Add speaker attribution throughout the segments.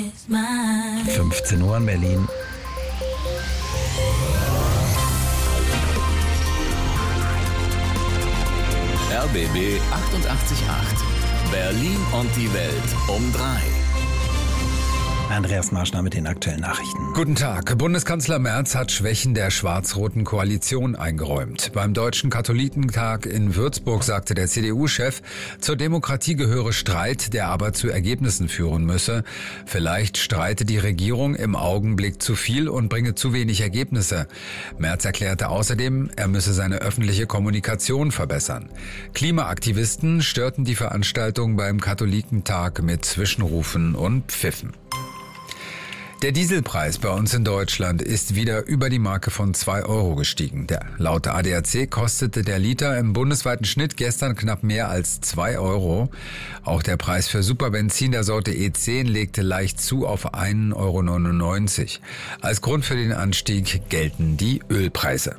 Speaker 1: 15 Uhr in Berlin.
Speaker 2: RBB 88.8. Berlin und die Welt um 3.
Speaker 1: Andreas Marschner mit den aktuellen Nachrichten.
Speaker 3: Guten Tag. Bundeskanzler Merz hat Schwächen der schwarz-roten Koalition eingeräumt. Beim Deutschen Katholikentag in Würzburg sagte der CDU-Chef, zur Demokratie gehöre Streit, der aber zu Ergebnissen führen müsse. Vielleicht streite die Regierung im Augenblick zu viel und bringe zu wenig Ergebnisse. Merz erklärte außerdem, er müsse seine öffentliche Kommunikation verbessern. Klimaaktivisten störten die Veranstaltung beim Katholikentag mit Zwischenrufen und Pfiffen. Der Dieselpreis bei uns in Deutschland ist wieder über die Marke von 2 Euro gestiegen. Laut ADAC kostete der Liter im bundesweiten Schnitt gestern knapp mehr als 2 Euro. Auch der Preis für Superbenzin der Sorte E10 legte leicht zu auf 1,99 Euro. Als Grund für den Anstieg gelten die Ölpreise.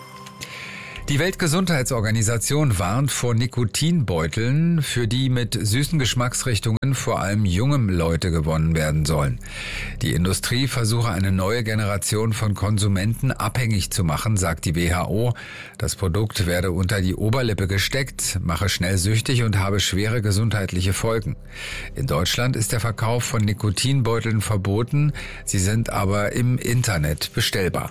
Speaker 3: Die Weltgesundheitsorganisation warnt vor Nikotinbeuteln, für die mit süßen Geschmacksrichtungen vor allem junge Leute gewonnen werden sollen. Die Industrie versuche eine neue Generation von Konsumenten abhängig zu machen, sagt die WHO. Das Produkt werde unter die Oberlippe gesteckt, mache schnell süchtig und habe schwere gesundheitliche Folgen. In Deutschland ist der Verkauf von Nikotinbeuteln verboten, sie sind aber im Internet bestellbar.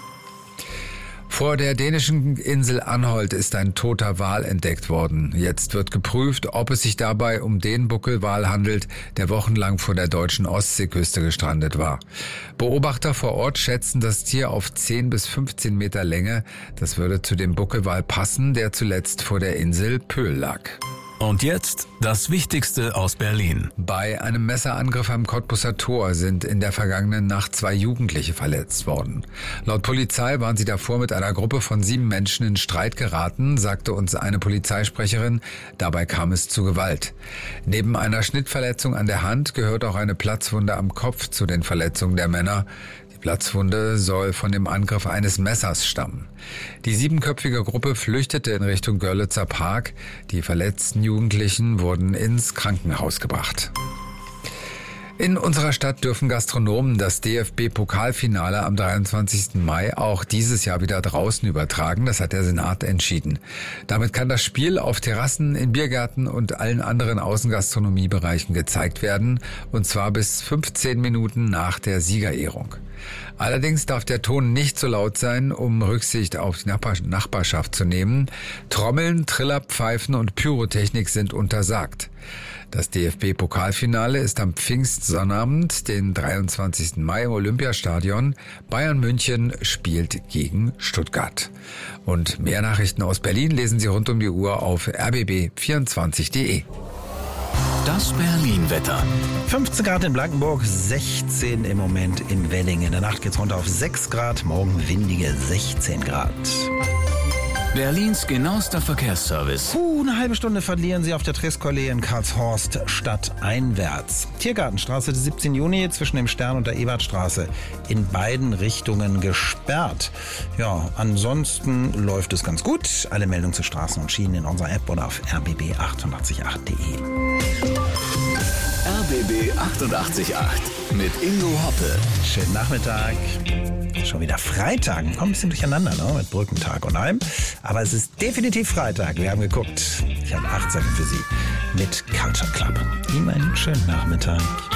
Speaker 3: Vor der dänischen Insel Anholt ist ein toter Wal entdeckt worden. Jetzt wird geprüft, ob es sich dabei um den Buckelwal handelt, der wochenlang vor der deutschen Ostseeküste gestrandet war. Beobachter vor Ort schätzen das Tier auf 10 bis 15 Meter Länge. Das würde zu dem Buckelwal passen, der zuletzt vor der Insel Pöhl lag.
Speaker 2: Und jetzt das Wichtigste aus Berlin.
Speaker 3: Bei einem Messerangriff am Cottbuser Tor sind in der vergangenen Nacht 2 Jugendliche verletzt worden. Laut Polizei waren sie davor mit einer Gruppe von 7 Menschen in Streit geraten, sagte uns eine Polizeisprecherin. Dabei kam es zu Gewalt. Neben einer Schnittverletzung an der Hand gehört auch eine Platzwunde am Kopf zu den Verletzungen der Männer. Die Platzwunde soll von dem Angriff eines Messers stammen. Die 7-köpfige Gruppe flüchtete in Richtung Görlitzer Park. Die verletzten Jugendlichen wurden ins Krankenhaus gebracht. In unserer Stadt dürfen Gastronomen das DFB-Pokalfinale am 23. Mai auch dieses Jahr wieder draußen übertragen. Das hat der Senat entschieden. Damit kann das Spiel auf Terrassen, in Biergärten und allen anderen Außengastronomiebereichen gezeigt werden, und zwar bis 15 Minuten nach der Siegerehrung. Allerdings darf der Ton nicht so laut sein, um Rücksicht auf die Nachbarschaft zu nehmen. Trommeln, Triller, Pfeifen und Pyrotechnik sind untersagt. Das DFB-Pokalfinale ist am Pfingstsonnabend, den 23. Mai im Olympiastadion. Bayern München spielt gegen Stuttgart. Und mehr Nachrichten aus Berlin lesen Sie rund um die Uhr auf rbb24.de.
Speaker 2: Das Berlin-Wetter.
Speaker 1: 15 Grad in Blankenburg, 16 im Moment in Welling. In der Nacht geht's runter auf 6 Grad, morgen windige 16 Grad.
Speaker 2: Berlins genauester Verkehrsservice.
Speaker 1: Eine halbe Stunde verlieren Sie auf der Treskoallee in Karlshorst stadteinwärts. Tiergartenstraße, 17 Juni, zwischen dem Stern und der Ebertstraße, in beiden Richtungen gesperrt. Ja, ansonsten läuft es ganz gut. Alle Meldungen zu Straßen und Schienen in unserer App oder auf rbb888.de.
Speaker 2: RBB 88.8 mit Ingo Hoppe.
Speaker 1: Schönen Nachmittag. Schon wieder Freitag. Kommt ein bisschen durcheinander, ne? Mit Brückentag und allem. Aber es ist definitiv Freitag. Wir haben geguckt. Ich habe 8 Sachen für Sie mit Culture Club. Ihnen einen schönen Nachmittag.